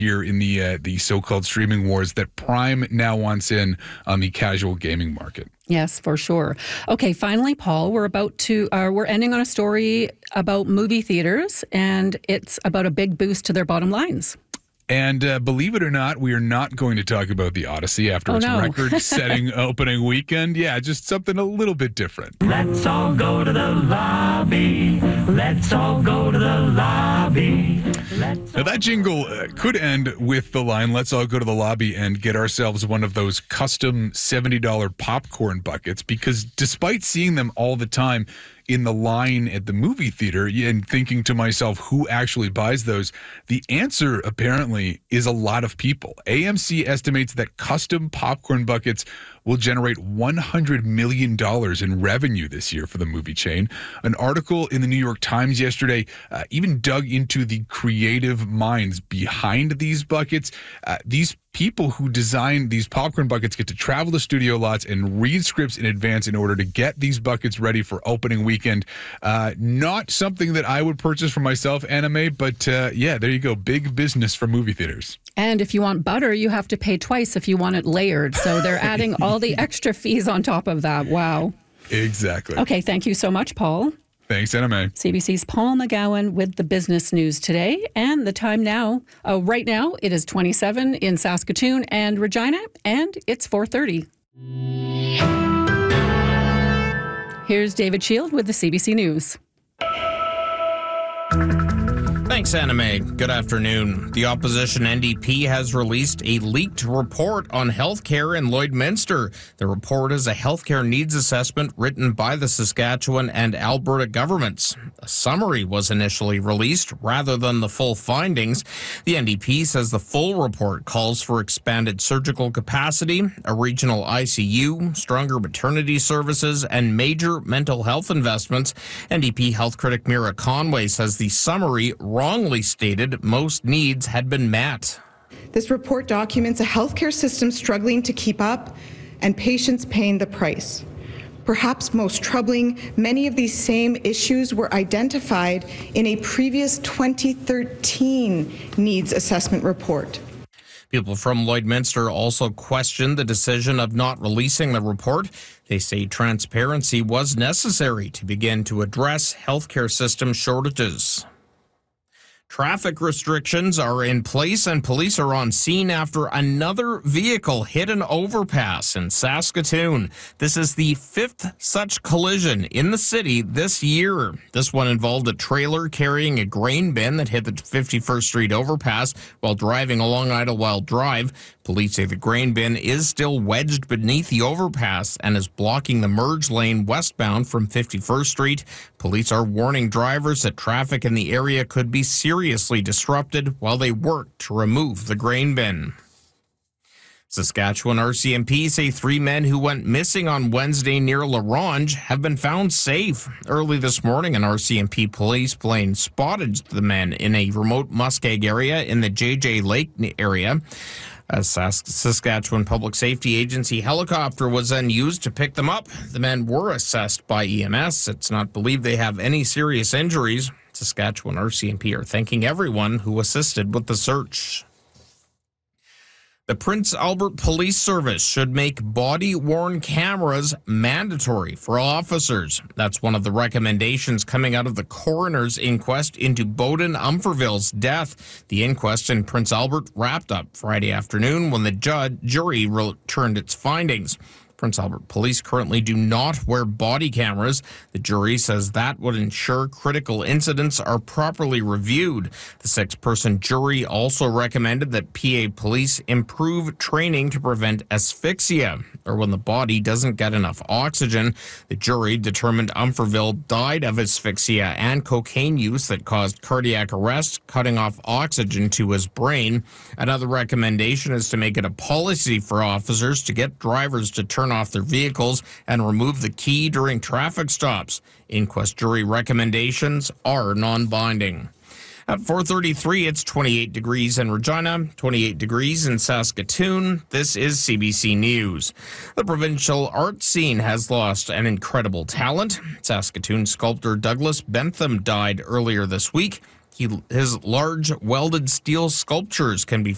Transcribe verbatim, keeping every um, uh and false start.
here in the uh, the so-called streaming wars that Prime now wants in on the casual gaming market. Yes, for sure. Okay, finally, Paul, we're about to, uh, we're ending on a story about movie theaters, and it's about a big boost to their bottom lines. And uh, believe it or not, we are not going to talk about the Odyssey after Oh, its no. record-setting opening weekend. Yeah, just something a little bit different. Let's all go to the lobby. Let's all go to the lobby. Let's Now, that jingle uh, could end with the line, let's all go to the lobby and get ourselves one of those custom seventy dollars popcorn buckets, because despite seeing them all the time in the line at the movie theater and thinking to myself, who actually buys those? The answer apparently is a lot of people. A M C estimates that custom popcorn buckets will generate one hundred million dollars in revenue this year for the movie chain. An article in the New York Times yesterday uh, even dug into the creative minds behind these buckets. Uh, these people who design these popcorn buckets get to travel to studio lots and read scripts in advance in order to get these buckets ready for opening weekend. Uh, not something that I would purchase for myself, Anime, but uh, yeah, there you go. Big business for movie theaters. And if you want butter, you have to pay twice if you want it layered. So they're adding all the extra fees on top of that. Wow. Exactly. Okay, thank you so much, Paul. Thanks, Anime. C B C's Paul McGowan with the business news today. And the time now, uh, right now, it is twenty-seven in Saskatoon and Regina, and it's four thirty. Here's David Shield with the C B C News. Thanks, Anime. Good afternoon. The opposition N D P has released a leaked report on healthcare in Lloydminster. The report is a healthcare needs assessment written by the Saskatchewan and Alberta governments. A summary was initially released rather than the full findings. The N D P says the full report calls for expanded surgical capacity, a regional I C U, stronger maternity services, and major mental health investments. N D P health critic Mira Conway says the summary wrongly stated most needs had been met. This report documents a healthcare system struggling to keep up and patients paying the price. Perhaps most troubling, many of these same issues were identified in a previous twenty thirteen needs assessment report. People from Lloydminster also questioned the decision of not releasing the report. They say transparency was necessary to begin to address healthcare system shortages. Traffic restrictions are in place and police are on scene after another vehicle hit an overpass in Saskatoon. This is the fifth such collision in the city this year. This one involved a trailer carrying a grain bin that hit the fifty-first Street overpass while driving along Idlewild Drive. Police say the grain bin is still wedged beneath the overpass and is blocking the merge lane westbound from fifty-first Street. Police are warning drivers that traffic in the area could be seriously disrupted while they work to remove the grain bin. Saskatchewan R C M P say three men who went missing on Wednesday near La Ronge have been found safe. Early this morning, an R C M P police plane spotted the men in a remote muskeg area in the J J Lake area. A Saskatchewan Public Safety Agency helicopter was then used to pick them up. The men were assessed by E M S. It's not believed they have any serious injuries. Saskatchewan R C M P are thanking everyone who assisted with the search. The Prince Albert Police Service should make body-worn cameras mandatory for officers. That's one of the recommendations coming out of the coroner's inquest into Bowden Umferville's death. The inquest in Prince Albert wrapped up Friday afternoon when the judge, jury returned its findings. Prince Albert Police currently do not wear body cameras. The jury says that would ensure critical incidents are properly reviewed. The six-person jury also recommended that P A police improve training to prevent asphyxia, or when the body doesn't get enough oxygen. The jury determined Umferville died of asphyxia and cocaine use that caused cardiac arrest, cutting off oxygen to his brain. Another recommendation is to make it a policy for officers to get drivers to turn off their vehicles and remove the key during traffic stops. Inquest jury recommendations are non-binding. At four thirty-three, it's twenty-eight degrees in Regina, twenty-eight degrees in Saskatoon. This is C B C News. The provincial art scene has lost an incredible talent. Saskatoon sculptor Douglas Bentham died earlier this week. He, his large welded steel sculptures can be